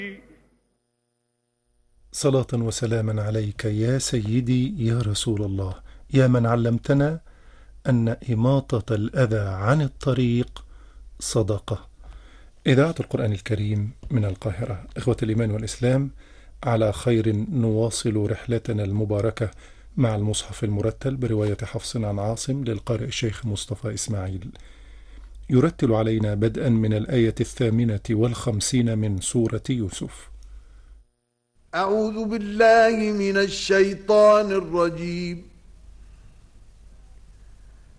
صلاة وسلاما عليك يا سيدي يا رسول الله، يا من علمتنا أن إماطة الأذى عن الطريق صدقة. إذاعة القرآن الكريم من القاهرة. إخوة الإيمان والإسلام، على خير نواصل رحلتنا المباركة مع المصحف المرتل برواية حفص عن عاصم للقارئ الشيخ مصطفى إسماعيل. يرتل علينا بدءا من الآية 58 من سورة يوسف. أعوذ بالله من الشيطان الرجيم.